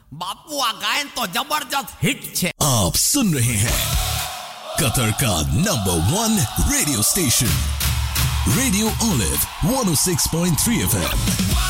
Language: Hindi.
बापू आ गायन तो जबरदस्त हिट छे। आप सुन रहे हैं कतर का number 1 radio station radio olive 106.3 FM।